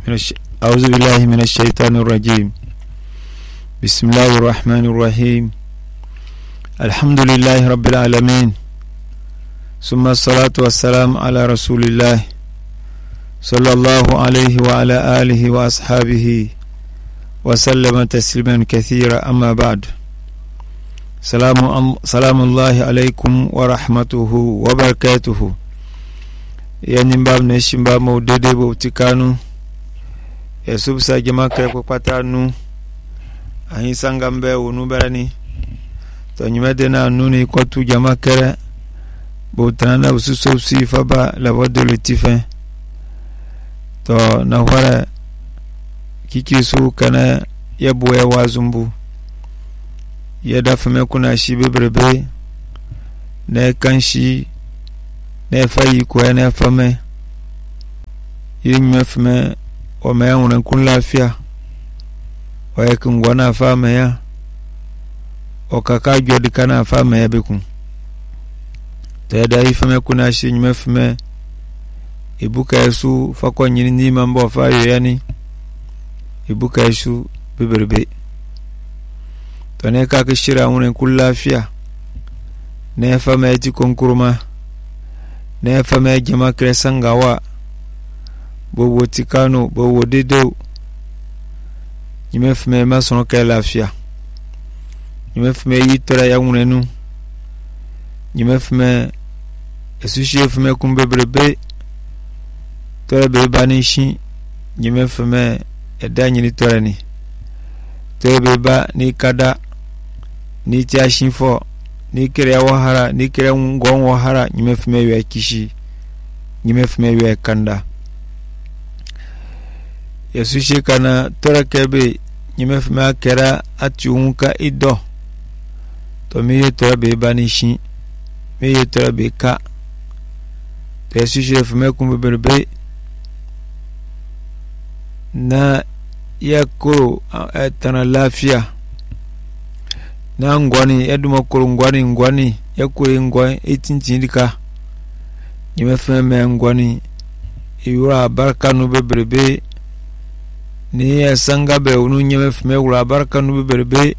أعوذ بالله من الشيطان الرجيم. بسم الله الرحمن الرحيم. الحمد لله رب العالمين، ثم الصلاة والسلام على رسول الله صلى الله عليه وعلى آله وأصحابه وسلم تسليما كثيرا. أما بعد، سلام الله عليكم ورحمته وبركاته. يعني باب نشم باب مودده بوتكانو يسوب ساجما كيكو قطانو أهي سانغام بي ونوبراني تنمدنا نوني قطو جما كره بوترانا وسوسو سيفا با لابد لطيفة تو نوارا كيكيسو كان يبوه وازمبو يدف مكونا شي ببربي نكانشي نفاي كوه نفامي ينمفمي وما يمون كن لافيا ويكن غنا فاميا وكاكا جودي كان فاميا بكم تيدا يفمي كنا شي نمفمي ibuka yesu fakwa nyini ni mambo fayo yani ibuka yesu biberbe tone ka kishira unen kullafia ne fama eti konkuruma ne fama jama kresangawa bobo tikano bobo dedo nyimefme masono ka lafia nyimefme yitora ya unenu nyimefme esushi fme kumbeberbe tore be banishi nyimefme edanyini tore ni tore be ba ni kada ni tiashinfo ni kire wahara ni kire ngon wahara nyimefme ywe kishi nyimefme ywe kanda yesushi kana tore kebe nyimefme akera atiunka ido to miye tore be banishi miye tore be ka yesushi fme kumbeberbe na yako etana lafia na ngwani eduma kuru ngwani yakure ngwani etinchindika nyimefeme ngwani iwura baraka no beberebe ni esanga be unu nyimefeme wura baraka no beberebe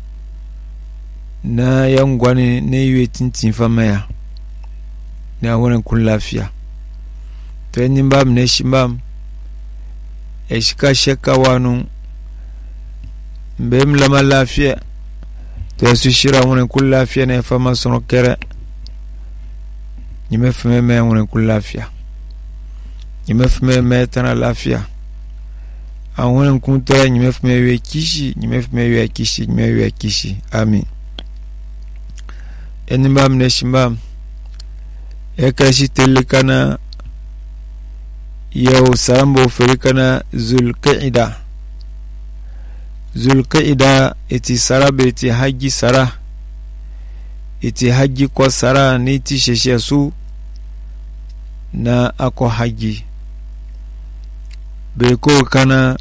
na ya ngwani ne yiwe tintin famaya na wona kun lafia to nyimba mne shimbam eshika sheka wanu mbem lama lafia to yesu shira wona kun lafia na fama sono kere nyimefeme me wona kun lafia nyimefeme me tana lafia awon kun to nyimefeme we kishi nyimefeme we kishi amin enimam ne shimbam ekashi telikana yau sarambo ferikana zulqa'ida iti sarabe iti haji sara iti haji ko sara ni ti sheshe su na ako haji be ko kana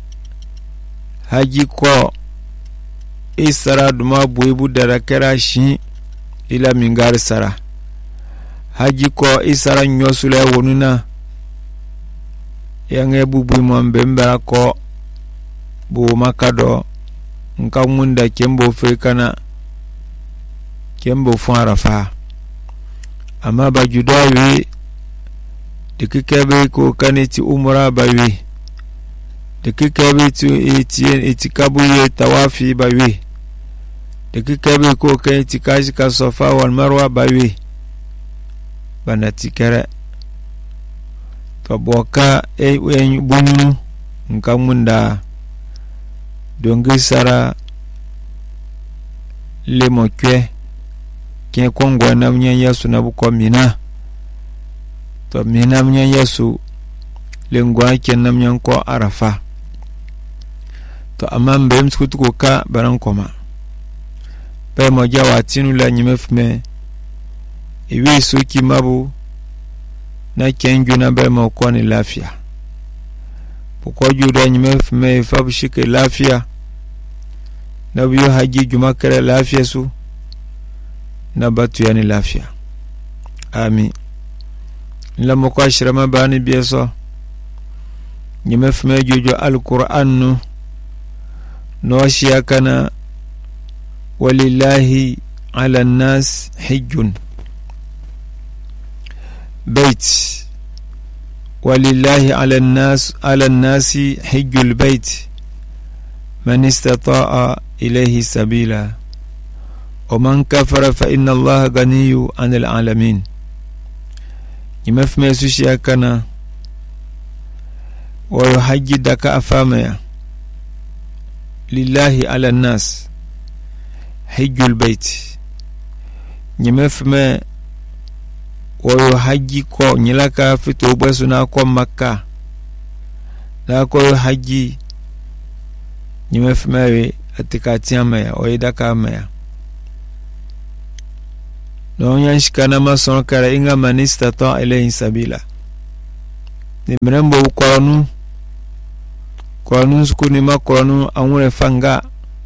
haji ko isara duma buibu darakera shi ila mingar sara haji ko isara nyosule wonuna yange bubu mwambembera ko bu makado nka munda kembo frikana kembo farafa ama ba judawi dikikebe ko kaniti umra bawi dikikebe tu itikabu ye tawafi bawi dikikebe ko kaniti kashika safa wal marwa bawi banatikere boka bununu nka munda dongi sara le mokwe ke kongwa na mnya yesu na buko mina to mina mnya yesu le ngwa ke na mnya ko arafa to amam bem skutu ka baran koma pe mo jawa tinu la nyimefme iwi suki mabu na kenju na be mo ko ni lafia poko juda nyimefme fabushike lafia na biyo haji juma kare lafia su na batu yani lafia amin la mo ko ashrama bani bieso nyimefme jojo alquran no shiyakana walillahi ala nas hijjun bait walillahi ala nasi hijjul bait man istata'a ilayhi sabila ومن كفر فإن الله غني عن العالمين يمفمي سوشيا كان ويحجي دكا أفاميا لله على الناس حج البيت يمفمي ويحجي كو نلقى في توبسنا كو مكة لا كو يحجي يمفمي أتكاتياميا ويدكا أميا don yanshikana mason kara inga manista ta ilayhi sabila ni mrembo koronu skuni ma koronu amure fanga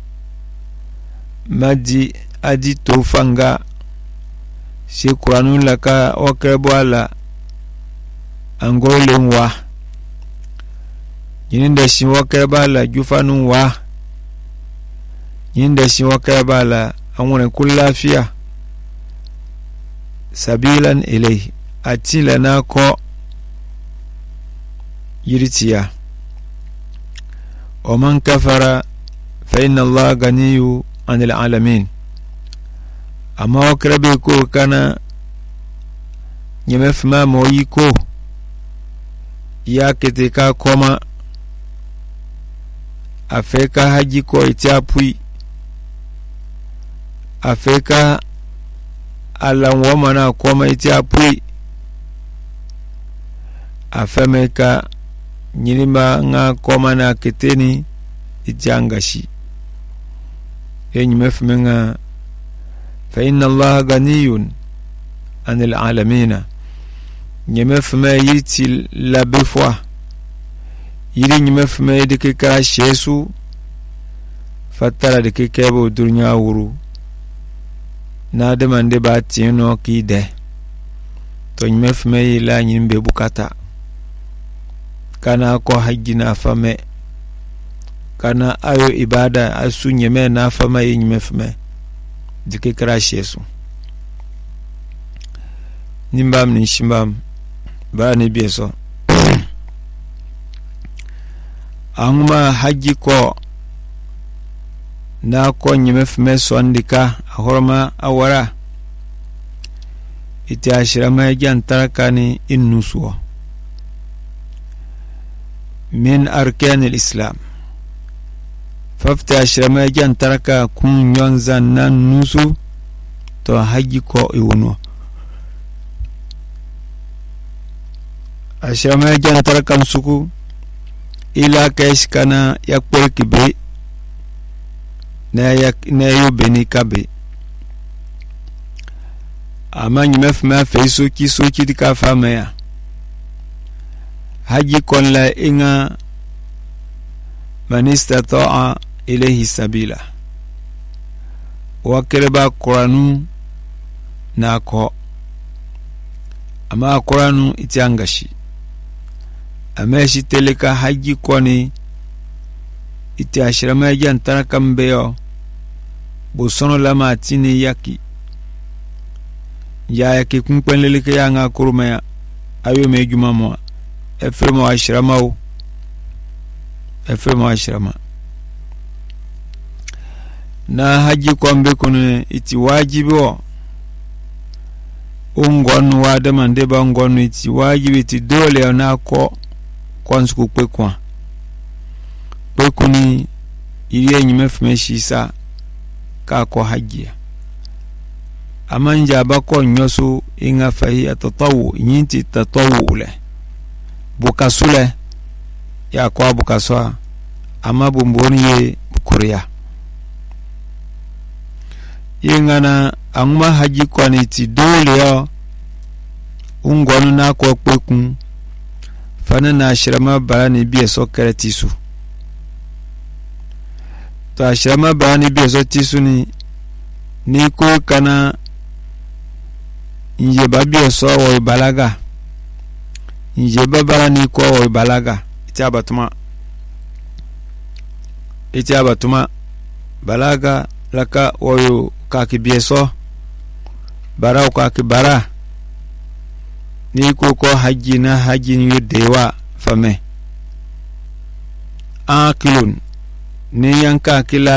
maji adi to fanga shi koronu laka wakrebo ala angole wa yinda shi wakrebo ala jufanu wa yinda shi wakrebo ala amure kullafiya sabilan ilayhi atila na ko yiritiya wa man kafara fa inna Allah ganiyyu anil alamin amma wakrabe ko kana nyemefma moyi ko ya ketika koma afeka haji ko itiapui afeka alan wamana koma iti apui afemeka nyilima nga koma na keteni iti angashi enyimefme nga fa inna Allah ganiyun anil alamina nyimefme yiti labefwa yiri nyimefme dike kara shesu fatara dike kebo dunya wuru na demande ba tieno ki de to nyefme la nyimbe bukata kana ko haji na fame kana ayo ibada asu nyeme na fame nyefme dike krashe su nimbam ni shimbam ba ni bieso angma haji ko na ko nyemefme sondika ahorma awara iti ashirama jantarakani innusuwa min arkan al-islam fafta ashirama jantaraka kun yonzan nan nusu to haji ko iwuno ashirama jantaraka suku ila kaiskana yakpol kibe na yo beni kabe ama nyimefma fe soki dika fama ya haji kon la inga man istata'a ilayhi sabila wa kirba quranu na ko ama quranu itiangashi ama shi teleka haji koni iti ashirama jantara kambeyo bosono lama tini yaki ya yaki kumpenlele ke ya nga kuruma ya ayo me juma mo efremo ashirama na haji kwambe kono iti wajibo ungonu wa demande ba ngonu iti wajibi iti dole na ko kwansuku kwekwa kwekuni iliye nyimefme shisa ka ko haji amanja bako nyosu inga fahiya tatawu nyinti tatawu le bukasule ya kwa bukaswa ama bumboni ye bukuria yengana angma haji kwani ti dole yo ungonu na ko pekun fana na shirama barani biye sokere tisu to ashirama barani biye so tisu ni ko kana nje babiye so wo balaga nje babara ni ko wo balaga itiabatuma balaga laka oyo kaki bieso bara kaki bara ni ko haji na haji ni dewa fame akilun ni yanka kila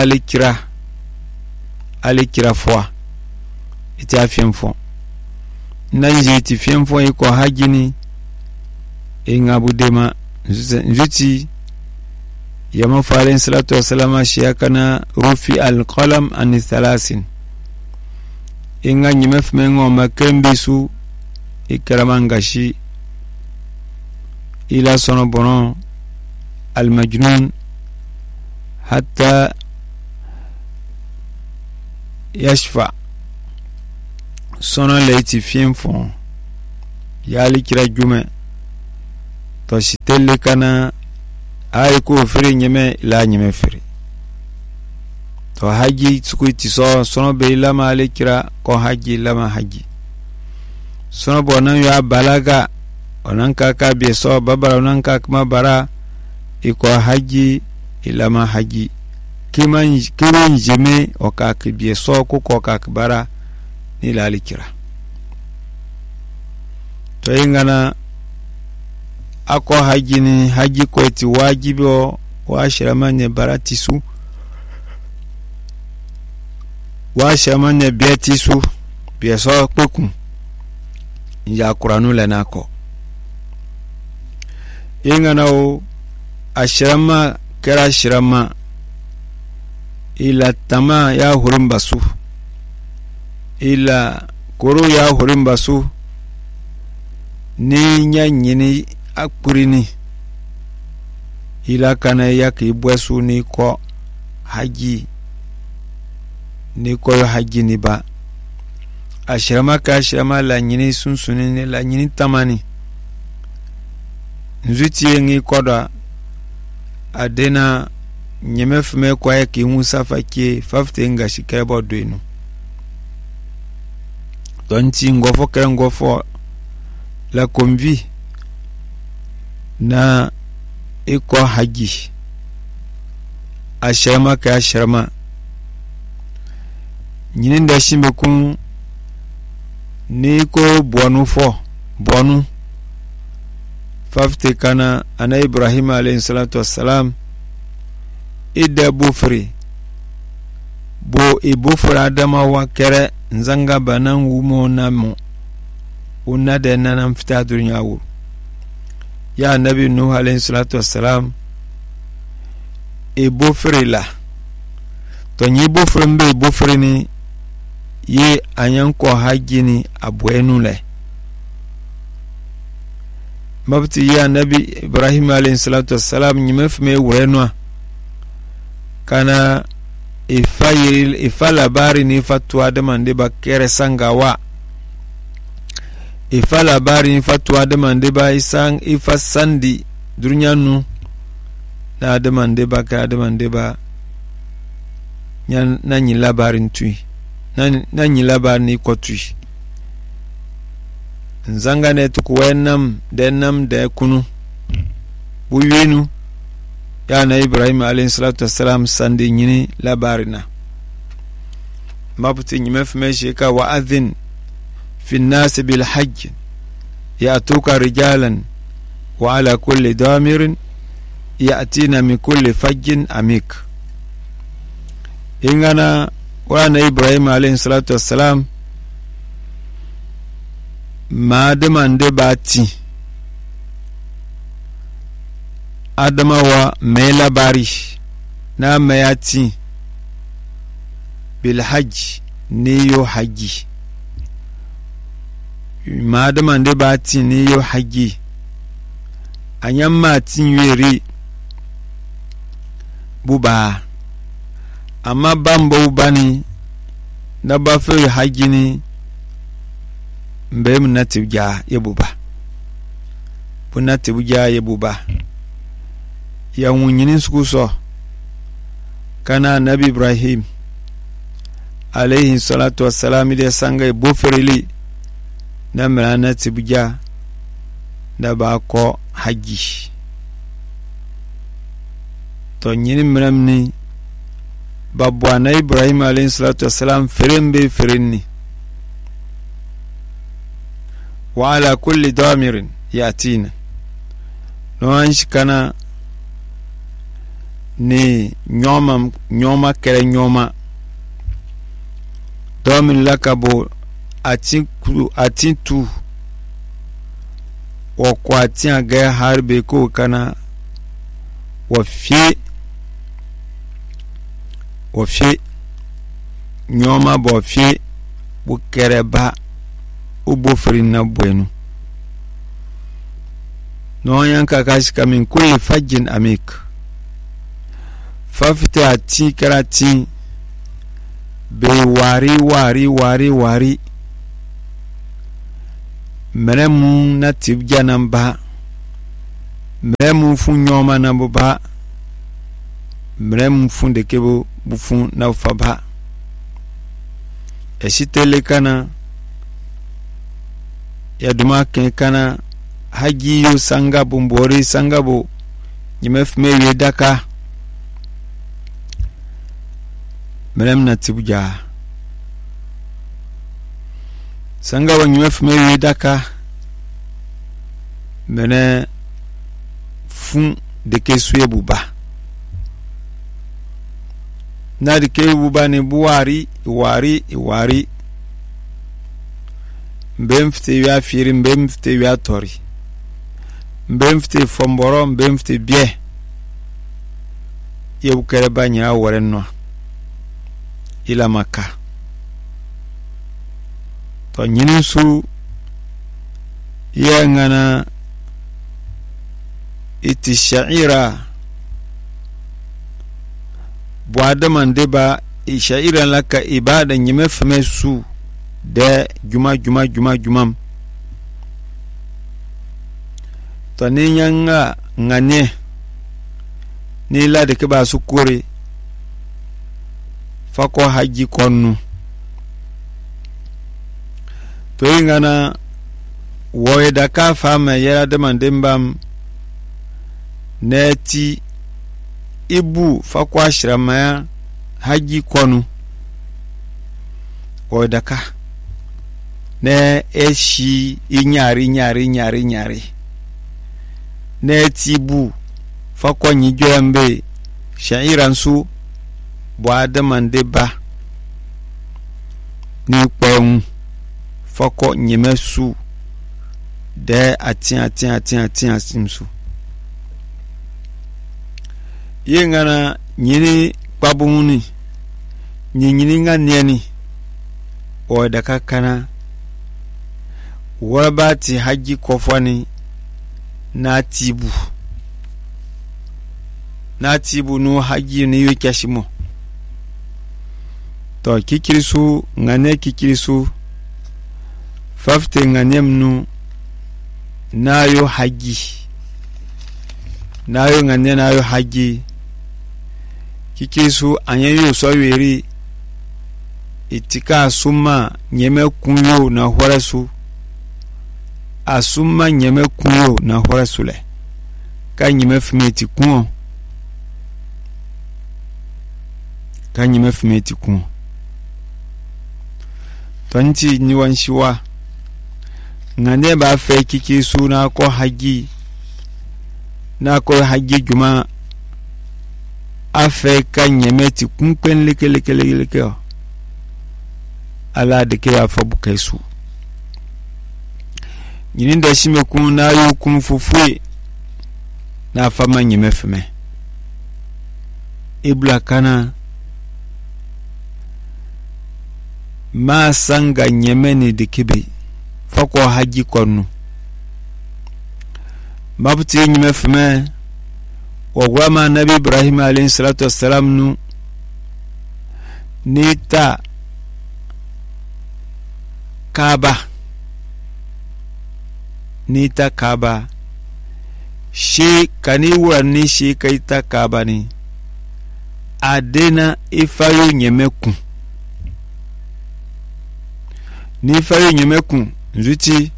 alikira fwa iti afiemfo nanji iti fiemfo iko haji ni ingabudema nzuti yama falen salatu wassalama shiyakana rufi alqalam an thalasin inga nyimefmengo makembisu ikaramangashi ila sono bono المجنون حتى يشفع sono leiti fiemfo yali kira jume to sitelle kana ay ko fere nyeme la nyeme fere to haji tsukuiti sono be lama ale kira ko haji lama haji sono bonan ya balaga onan kaka be so babara onan kaka bara iko haji ilama haji kiman jeme o kaka be so ko kaka bara ni la ale kira to ingana ako haji ni haji ko ti wajibi o wa shiramanye baratisu wa shiramanye biatisu bieso pokun ya qur'anu lanako ingana o ashirama kera shirama ila tama ya hurimbasu ila koro ya hurimbasu ni nyanyini akurini ila kana yake ibwesu ni ko haji ni ko haji ni ba ashirama ka ashirama la nyini sunsuni ni la nyini tamani nzuti ngi koda adena nyemefume kwa yake musafa ke fafte nga shikabo doinu donti ngofo kere ngofo la konvi na iko haji ashirama ka ashirama nyini nda shimbe kun ni ko bonu fafte kana ana Ibrahim alayhi salatu wassalam ida bufri bo ibufra adama wa kere nzanga banan wumo namo unade nanam fita dunya wu ya nabi nuh alayhi salatu wassalam ibufri la to nyi bufri mbe bufri ni ye anyanko haji ni abwenu le mabti ya nabi Ibrahim alayhi salatu wassalam nyimefme wurenwa kana ifala bari ni fatwa demande ba kere sangawa ifala bari ni fatwa demande ba isang ifasandi dunyanu na demande ba ka demande ba na nyi labarin tui na nyi labar ni ko tui nzanga ne tukuwenam denam de kunu buyinu ya na Ibrahim alayhi salatu wassalam sandi nyini labarina mabuti nyimefme shika wa adhin fi an-nas bil hajj ya'tuka rijalan wa ala kulli damirin ya'tina min kulli fajjin amik ingana wa na Ibrahim alayhi salatu wassalam ma demande bati adama wa mai labari na mayati bil hajj ni yo haji ma demande bati ni yo haji anyam matin yeri buba amma bambo bani na ba fe haji ni mbem natibja yebuba bunatibja yebuba ya wunyinin sukuso kana nabi Ibrahim alayhi salatu wassalam de sanga boferili na mrana tibja da ba ko haji to nyini mramni babwana Ibrahim alayhi salatu wassalam firimbe firinni wa ala kulli damirin yatina no anshikana ni nyoma kere nyoma domin lakabo atintu wa kwati aga harbe ko kana wa fi nyoma bo fi bu kere ba ubo frina bueno no yanka kashika min kulli fajjin amik fafita ati karati be wari meremu na tibja namba meremu fun nyoma na ba meremu fun de kebo bufun na faba esitele kana ya duma ken kana haji yo sanga bumbori sanga bo nyimefme we daka merem na tibja sanga wa nyimefme we daka mene fun de kesuye buba na de ke buba ne buwari wari mbemfte ya firi mbemfte ya tori mbemfte fomboro mbemfte bie ye bukere banya warenno ila maka to nyini su ye ngana iti sha'ira buada mandeba sha'ira laka ibada nyime fme su de juma to ni nyanga ngane ni la de ke ba su kore fako haji konnu to ngana woy da ka fama yara de mandembam neti ibu fako ashramaya haji konu woy da ka ne eshi inyari ne tibu fako nyijombe shairansu boada mandeba ni pon fako nyemesu de atin simsu yengana nyini babuni nyini nganiani o da kakana wabati haji kofani na tibu no haji ni yekashimo to kikirisu ngane kikirisu fafte nganemnu nayo haji kikirisu anyeyo soweri itika suma nyeme kunyo na horasu asuma nyeme kunyo na horasule ka nyeme fumeti kunyo tonti ni wanshiwa ngane ba fe kikirisu na ko haji juma afe ka nyemeti kunpen leke ala de ke afa bukaisu nyini da shime kun na yo kun fufue na fama nyemefme ibla kana ma sanga nyemeni de kibe fako haji konu mabti nyemefme wagwama nabi Ibrahim alayhi salatu wassalam nu nita Kaaba shi kani wani shi kaita Kaaba ni adena ifayo nyemeku ni fayo nyemeku nzuti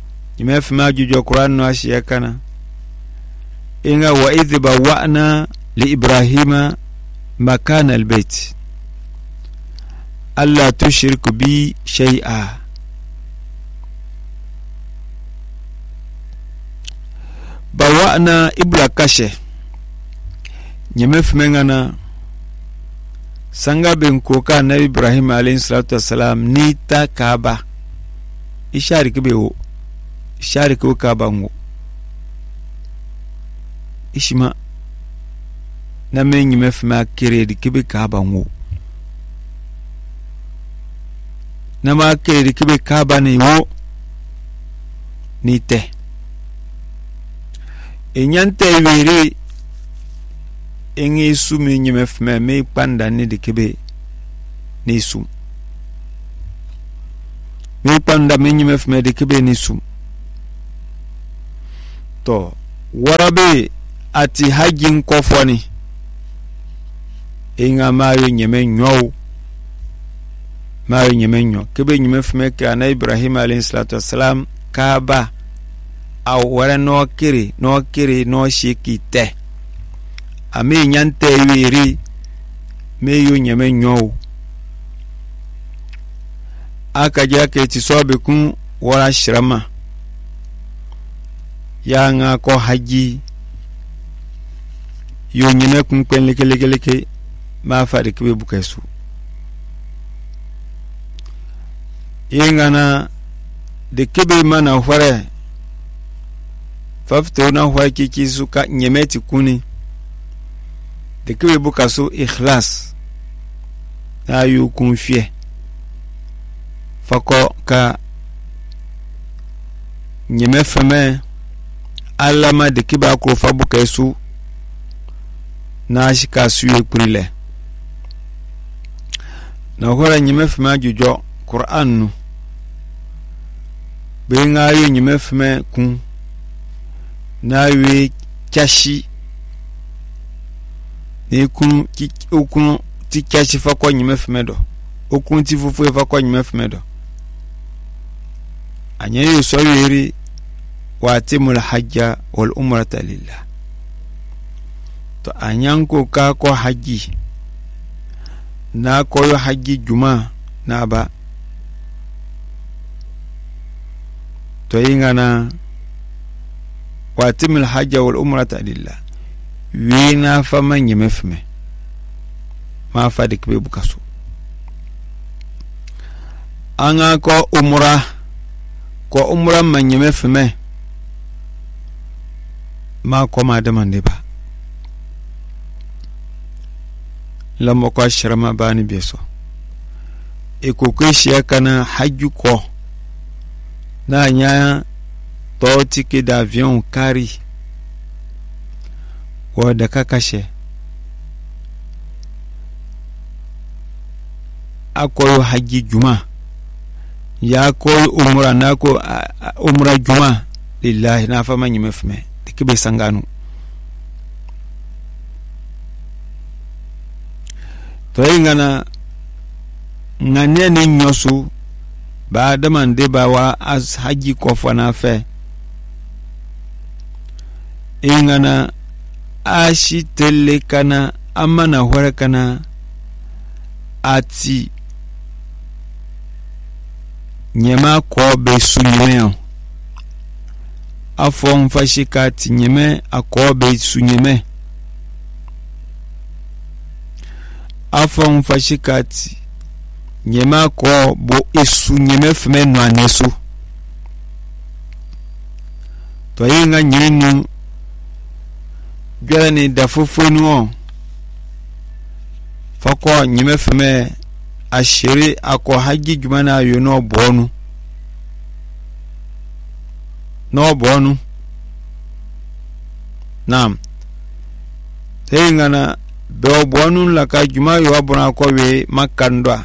nyemefuma jujo Qur'an no ashiyakana inga wa idh bawa'na لإبراهيم مكان البيت ألا تشرك بي شيئا. بوأنا إبلا كشه نمف منا sanga ben koka nabi Ibrahim alayhi salatu wassalam ni ta Kaaba ishari kibe wo ishari ko Kaaba ngo ishima na men nyimef ma kere di kibe Kaaba ngo na ma kere di kibe Kaaba ni wo ni te enyante were engi sumi nyimef me panda ni de kebe ni sum me panda me nyimef me de kebe ni sum to warabe ati hajin kofoni inga mayo nyeme nyow mayo nyeme nyo kebe nyimef me ka na Ibrahim alayhi salatu wassalam Kaaba aw wara no kiri no shiki te ame nyante wiri meyo nyeme nyow aka jake ti sobe kun wara shrama ya nga ko haji yo nyeme kun pen leke ma fadi kebe bukesu ingana de kebe mana hore fafto na hwa kiki suka nyemeti kuni de kebe bukaso ikhlas ayu kunfie fako ka nyeme feme alama de kebe akro fa bukesu na shika suye kurile na hora nyeme feme ajujo Qur'an nu benga ayu nyeme feme kun na we chashi ne kun okun ti chashi fa kwa nyime fmedo okun ti fufu fa kwa nyime fmedo anya yo so yeri wa atimul hajja wal umrata lillah to anyanko ka ko haji na ko yo haji juma na ba to ingana wa atimul hajja wal umrata lillah wina fa man yemefme ma fa de kebe bukaso anga ko umra man yemefme ma ko ma demande ba lamo ko shrama bani beso e ko kweshiya kana hajju ko na nya to ticket d'avion kari wada kakashe akoyo haji juma ya koyo umra nako umra juma lillahi na fama nyimefme tikibe sanganu to ingana ngane ni nyosu ba da man de ba wa as haji ko fana fe ingana ashi tele kana amana hore kana ati nyema ko be sunyeme afon fashika ti nyeme akobe sunyeme afon fashika ti nyema ko bo esunyeme fme no anesu to yinga nyinu gwani da fufunu fako nyime fme ashiri ako haji jumana yo no bonu nam tengana do bonu la ka juma yo abuna ko we makandwa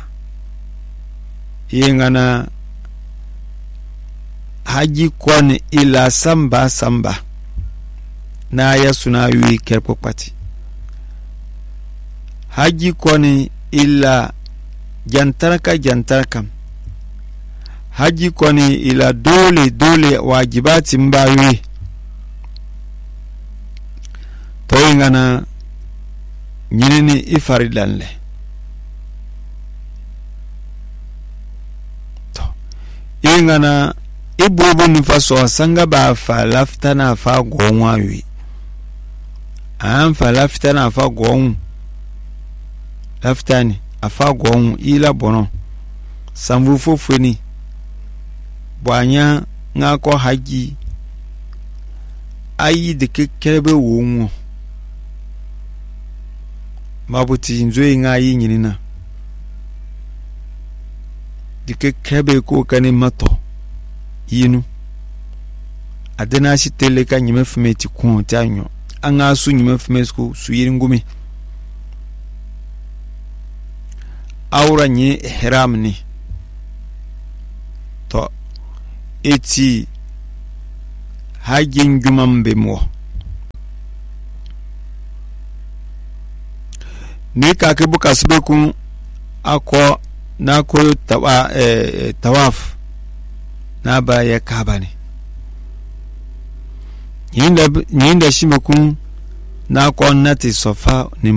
yengana haji kwani ila samba na ya suna wi kerpo pati haji kwani ila jantaraka haji kwani ila dole wajibati mbawi to ingana nyini ifaridan le to ingana ibubu nufaso sanga ba fa lafta na fa gonwa wi an fa lafta na fa gon lafta ni afa gon ila bono sambu fofoni bwanya ngako haji ayi de kekebe wo mabuti nzoe ngayi nyinina de kekebe ko kani mato yinu adena shi tele ka nyime fumeti ko tanyo anga su nyime fumesku su yiringumi aura nyi ihram ni to eti hajin jumam be mo ni ka ke buka sube kun ako na ko tawaf na ba ya kaba ne yinda shi makun na ko nati sofa ni